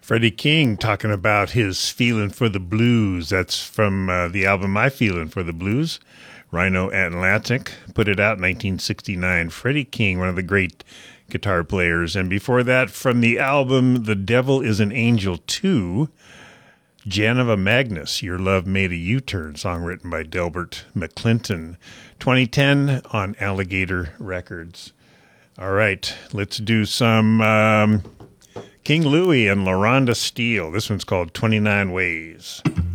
Freddie King talking about his feeling for the blues. That's from the album My Feeling for the Blues. Rhino Atlantic put it out in 1969. Freddie King, one of the great guitar players. And before that, from the album The Devil is an Angel 2, Janova Magnus, Your Love Made a U-Turn, song written by Delbert McClinton. 2010 on Alligator Records. All right, let's do some King Louie and LaRonda Steele. This one's called 29 Ways.